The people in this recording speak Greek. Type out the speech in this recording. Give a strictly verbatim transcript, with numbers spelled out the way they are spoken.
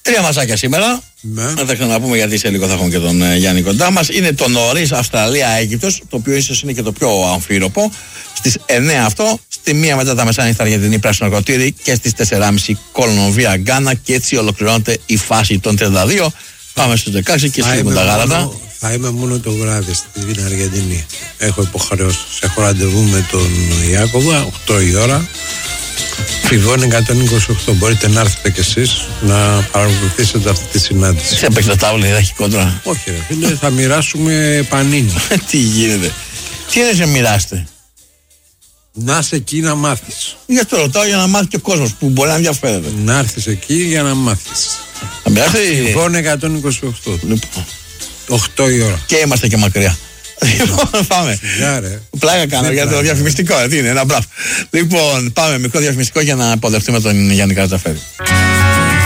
Τρία μασάκια σήμερα. Ναι. Να τα ξαναπούμε γιατί σε λίγο θα έχουμε και τον ε, Γιάννη κοντά μας. Είναι το νωρίς Αυστραλία-Αίγυπτος, το οποίο ίσως είναι και το πιο αμφίροπο. Στις εννέα αυτό, στη μία μετά τα μεσάνυχτα Αργεντινή Πράσινο Κωτήρι και στις τέσσερις και μισή Κολομβία Γκάνα, και έτσι ολοκληρώνεται η φάση των τριάντα δύο. Πάμε στους δεκαέξι και στείλουμε τα γάλατα. Θα είμαι μόνο το βράδυ στην Αργεντινή. Έχω υποχρεώσεις. Έχω ραντεβού με τον Ιάκωβα, οκτώ η ώρα. Φιβών εκατόν είκοσι οκτώ. Μπορείτε να έρθετε κι εσείς να παρακολουθήσετε αυτή τη συνάντηση. Σε παίξει τα τάβλη, δεν έχει κόντρα. Όχι, ρε φίλε, θα μοιράσουμε πανίνι. Τι γίνεται. Τι είναι σε μοιράστε. Να είσαι εκεί να μάθεις. Για το ρωτάω για να μάθει και ο κόσμος που μπορεί να ενδιαφέρεται. Να έρθεις εκεί για να μάθεις. Θα μοιράστε. Φιβών εκατόν είκοσι οκτώ. Λοιπόν. οκτώ η ώρα. Και είμαστε και μακριά. Λοιπόν, πάμε. Πλάκα κάνω για το διαφημιστικό. Τι είναι, ένα μπράβο. Λοιπόν, πάμε μικρό διαφημιστικό για να αποδεχτούμε τον Γιάννη Καρταφέρη.